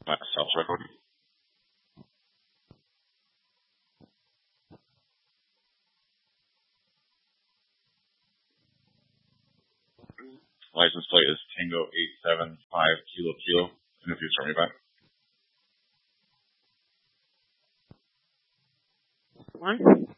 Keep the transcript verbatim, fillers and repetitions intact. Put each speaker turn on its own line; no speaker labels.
That stops recording. License plate is Tango eight seven five Kilo Kilo. And if you start me back.
One.